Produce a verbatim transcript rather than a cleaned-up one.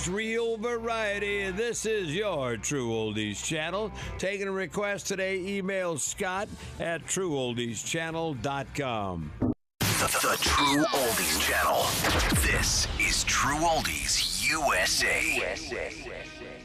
Real variety. This is your True Oldies channel. Taking a request today, email Scott at true oldies channel dot com. The, the True Oldies channel. This is True Oldies U S A.